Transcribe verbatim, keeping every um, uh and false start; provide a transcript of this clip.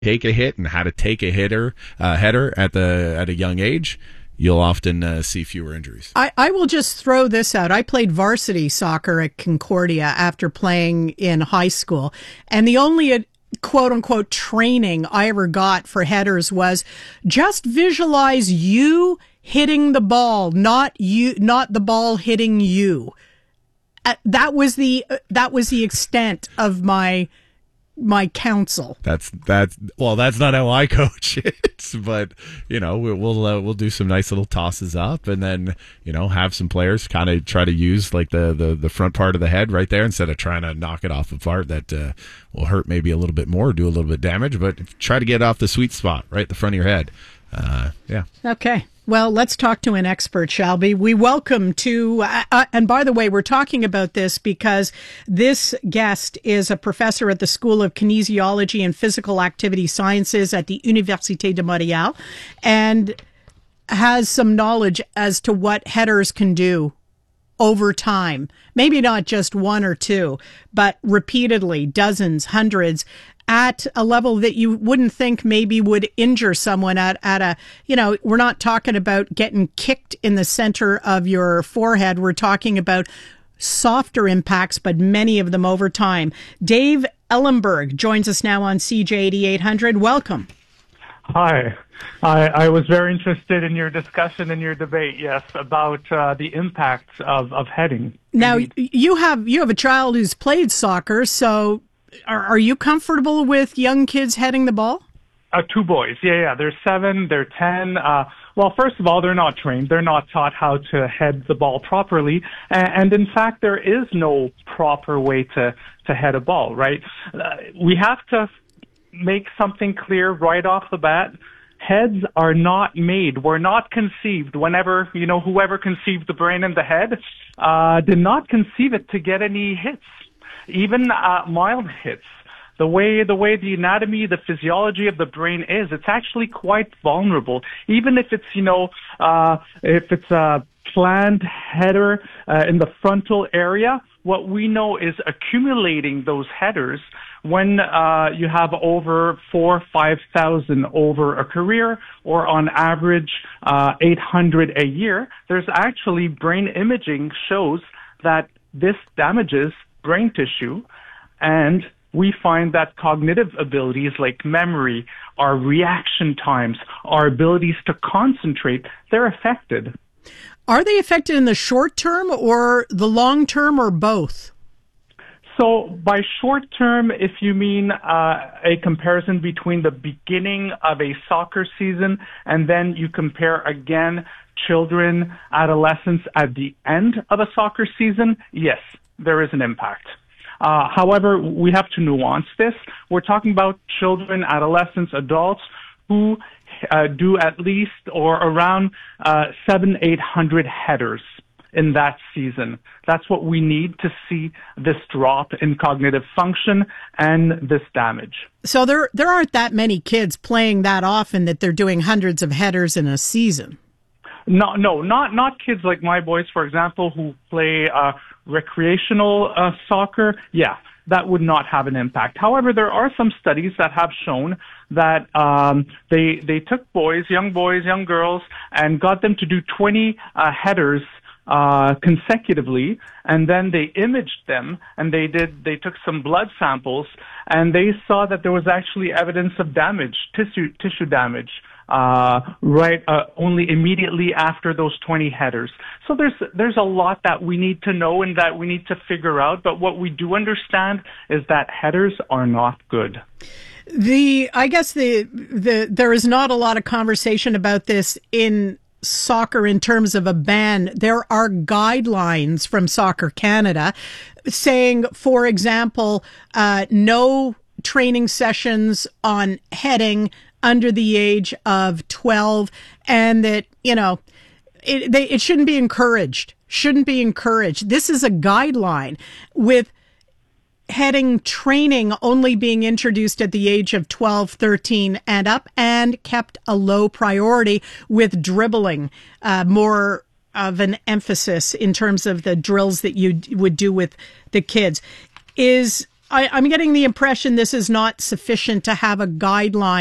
take a hit and how to take a hitter uh, header at the at a young age, you'll often uh, see fewer injuries. I, I will just throw this out. I played varsity soccer at Concordia after playing in high school, and the only quote unquote training I ever got for headers was just visualize you hitting the ball, not you, not the ball hitting you. Uh, that was the uh, that was the extent of my my counsel. That's that's well, that's not how I coach it, but you know, we'll we'll, uh, we'll do some nice little tosses up, and then you know, have some players kind of try to use like the, the the front part of the head right there instead of trying to knock it off a part that uh, will hurt maybe a little bit more, do a little bit of damage, but try to get off the sweet spot right at the front of your head. Uh, yeah. Okay. Well, let's talk to an expert, shall we? We welcome to, uh, uh, and by the way, we're talking about this because this guest is a professor at the School of Kinesiology and Physical Activity Sciences at the Université de Montréal and has some knowledge as to what headers can do over time. Maybe not just one or two, but repeatedly, dozens, hundreds, at a level that you wouldn't think maybe would injure someone at, at a, you know, we're not talking about getting kicked in the center of your forehead. We're talking about softer impacts, but many of them over time. Dave Ellenberg joins us now on C J eighty-eight hundred. Welcome. Hi. I, I was very interested in your discussion and your debate, yes, about uh, the impact of, of heading. Now, you have you have a child who's played soccer, so are, are you comfortable with young kids heading the ball? Uh, two boys, yeah, yeah. They're seven, they're ten. Uh, well, first of all, they're not trained. They're not taught how to head the ball properly. And, and in fact, there is no proper way to, to head a ball, right? Uh, we have to make something clear right off the bat. Heads are not made, were not conceived whenever, you know, whoever conceived the brain and the head, uh, did not conceive it to get any hits, even, uh, mild hits. The way, the way the anatomy, the physiology of the brain is, it's actually quite vulnerable. Even if it's, you know, uh, if it's a planned header, uh, in the frontal area, what we know is accumulating those headers when uh, you have over four, five thousand over a career, or on average uh, eight hundred a year. There's actually brain imaging shows that this damages brain tissue, and we find that cognitive abilities like memory, our reaction times, our abilities to concentrate, they're affected. Are they affected in the short term or the long term, or both? So by short term, if you mean uh, a comparison between the beginning of a soccer season and then you compare again children, adolescents at the end of a soccer season, yes, there is an impact. Uh, however, we have to nuance this. We're talking about children, adolescents, adults who uh, do at least or around uh, seven, eight hundred headers in that season. That's what we need to see this drop in cognitive function and this damage. So there there aren't that many kids playing that often that they're doing hundreds of headers in a season. No, no, not not kids like my boys, for example, who play uh, recreational uh, soccer. Yeah, that would not have an impact. However, there are some studies that have shown that um, they they took boys, young boys, young girls, and got them to do twenty uh, headers uh consecutively, and then they imaged them, and they did they took some blood samples, and they saw that there was actually evidence of damage, tissue tissue damage, uh right uh, only immediately after those twenty headers. So there's there's a lot that we need to know and that we need to figure out, but what we do understand is that headers are not good. The I guess the the there is not a lot of conversation about this in soccer in terms of a ban. There are guidelines from Soccer Canada saying, for example, uh, no training sessions on heading under the age of twelve, and that, you know, it, they, it shouldn't be encouraged, shouldn't be encouraged. This is a guideline, with heading training only being introduced at the age of twelve, thirteen and up, and kept a low priority, with dribbling uh, more of an emphasis in terms of the drills that you would do with the kids. Is I, I'm getting the impression this is not sufficient to have a guideline